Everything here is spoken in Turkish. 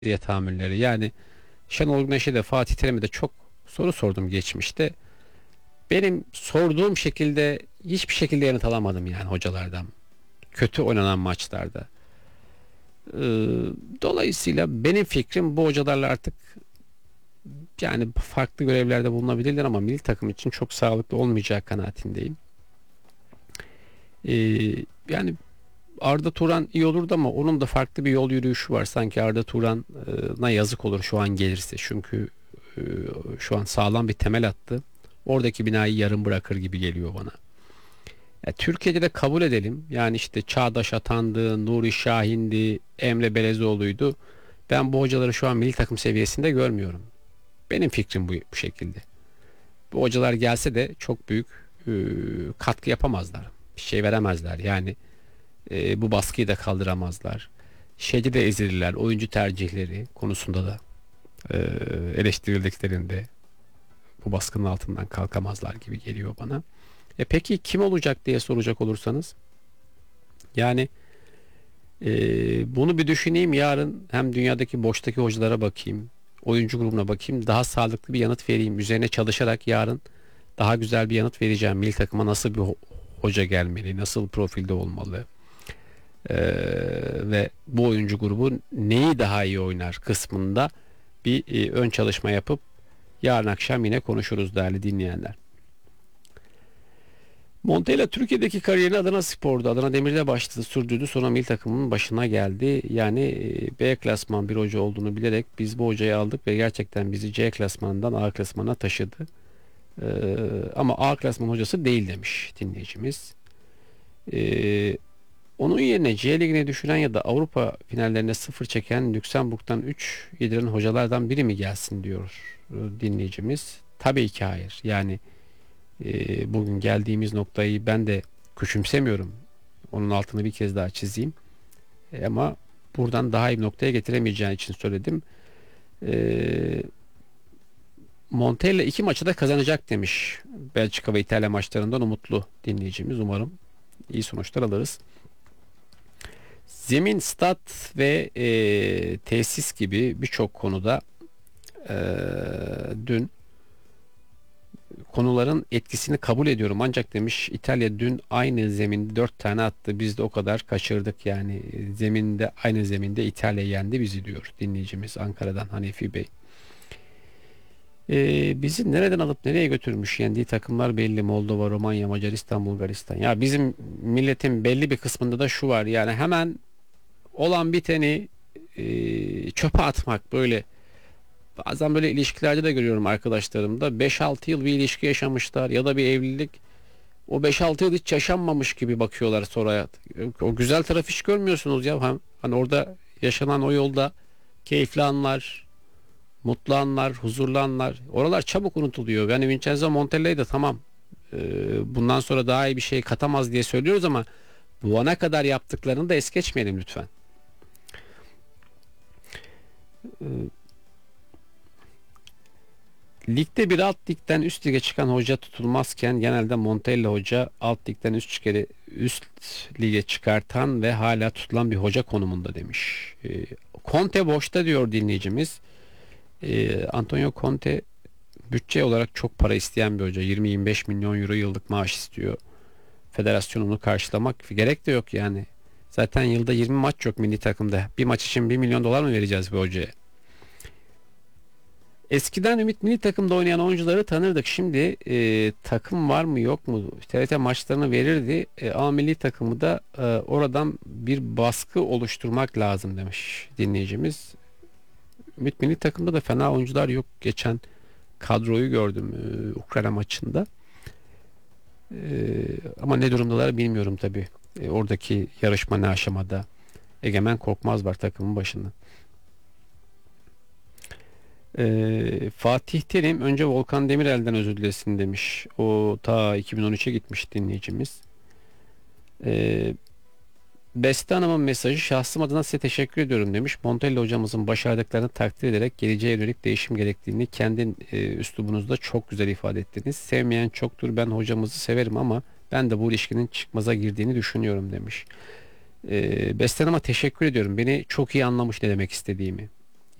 diye tahammülleri. Yani Şenol Güneş'e de Fatih Terim'e de çok soru sordum geçmişte. Benim sorduğum şekilde hiçbir şekilde yanıt alamadım yani hocalardan. Kötü oynanan maçlarda. Ee, Dolayısıyla benim fikrim bu hocalarla artık yani farklı görevlerde bulunabilirler ama milli takım için çok sağlıklı olmayacağı kanaatindeyim. Yani Arda Turan iyi olurdu ama onun da farklı bir yol yürüyüşü var. Sanki Arda Turan'a yazık olur şu an gelirse. Çünkü e, şu an sağlam bir temel attı. Oradaki binayı yarım bırakır gibi geliyor bana. Türkiye'de de kabul edelim. Yani işte Çağdaş Atan'dı, Nuri Şahin'di, Emre Belezoğlu'ydu. Ben bu hocaları şu an milli takım seviyesinde görmüyorum. Benim fikrim bu şekilde. Bu hocalar gelse de çok büyük e, katkı yapamazlar. Bir şey veremezler. Yani bu baskıyı da kaldıramazlar. Şeyde de ezilirler. Oyuncu tercihleri konusunda da e, eleştirildiklerinde bu baskının altından kalkamazlar gibi geliyor bana. Peki kim olacak diye soracak olursanız yani bunu bir düşüneyim yarın hem dünyadaki boştaki hocalara bakayım oyuncu grubuna bakayım daha sağlıklı bir yanıt vereyim üzerine çalışarak yarın daha güzel bir yanıt vereceğim milli takıma nasıl bir hoca gelmeli nasıl profilde olmalı. Ve bu oyuncu grubu neyi daha iyi oynar kısmında bir ön çalışma yapıp yarın akşam yine konuşuruz değerli dinleyenler. Montella Türkiye'deki kariyerini Adana Spor'da, Adana Demir'de başladı, sürdürdü. Sonra milli takımının başına geldi. Yani B klasman bir hoca olduğunu bilerek biz bu hocayı aldık ve gerçekten bizi C klasmanından A klasmana taşıdı. Ee, Ama A klasman hocası değil demiş dinleyicimiz. Ee, Onun yerine C ligine düşüren ya da Avrupa finallerine sıfır çeken Lüksemburg'dan 3 yediren hocalardan biri mi gelsin diyor dinleyicimiz. Tabii ki hayır. Yani bugün geldiğimiz noktayı ben de küçümsemiyorum. Onun altını bir kez daha çizeyim. Ama buradan daha iyi bir noktaya getiremeyeceğin için söyledim. E, Montella 2 maçı da kazanacak demiş. Belçika ve İtalya maçlarından umutlu dinleyicimiz. Umarım iyi sonuçlar alırız. Zemin, stat ve tesis gibi birçok konuda e, dün konuların etkisini kabul ediyorum. Ancak demiş İtalya dün aynı zeminde 4 tane attı. Biz de o kadar kaçırdık. Yani zeminde aynı zeminde İtalya yendi bizi diyor dinleyicimiz Ankara'dan Hanefi Bey. Bizi nereden alıp nereye götürmüş yendiği takımlar belli. Moldova, Romanya, Macaristan, Bulgaristan. Ya bizim milletin belli bir kısmında da şu var. Yani hemen olan biteni çöpe atmak böyle. Bazen böyle ilişkilerde de görüyorum arkadaşlarımda 5-6 yıl bir ilişki yaşamışlar ya da bir evlilik o 5-6 yıl hiç yaşanmamış gibi bakıyorlar sonra. O güzel tarafı hiç görmüyorsunuz ya. Hani orada yaşanan o yolda keyifli anlar, mutlu anlar, huzurlu anlar. Oralar çabuk unutuluyor. Yani Vincenzo Montella'yı da tamam bundan sonra daha iyi bir şey katamaz diye söylüyoruz ama bu ana kadar yaptıklarını da es geçmeyelim lütfen. Ligde bir alt ligden üst lige çıkan hoca tutulmazken genelde Montella hoca alt ligden üst lige çıkartan ve hala tutulan bir hoca konumunda demiş. Conte boşta diyor dinleyicimiz. Antonio Conte bütçe olarak çok para isteyen bir hoca. 20-25 milyon euro yıllık maaş istiyor. Federasyonunu karşılamak gerek de yok yani. Zaten yılda 20 maç yok milli takımda. Bir maç için 1 milyon dolar mı vereceğiz bu hocaya? Eskiden Ümit milli takımda oynayan oyuncuları tanırdık. Şimdi takım var mı yok mu? TRT maçlarını verirdi. Ama milli takımı da oradan bir baskı oluşturmak lazım demiş dinleyicimiz. Ümit milli takımda da fena oyuncular yok. Geçen kadroyu gördüm Ukrayna maçında. Ama ne durumdalar bilmiyorum tabii. Oradaki yarışma ne aşamada. Egemen Korkmaz var takımın başında. Fatih Terim önce Volkan Demirel'den özür dilesin demiş. O ta 2013'e gitmiş dinleyicimiz. Ee, Beste Hanım'ın mesajı şahsım adına size teşekkür ediyorum demiş. Montella hocamızın başardıklarını takdir ederek geleceğe yönelik değişim gerektiğini kendi üslubunuzda çok güzel ifade ettiniz. Sevmeyen çoktur, ben hocamızı severim ama ben de bu ilişkinin çıkmaza girdiğini düşünüyorum demiş. Beste Hanım'a teşekkür ediyorum. Beni çok iyi anlamış ne demek istediğimi.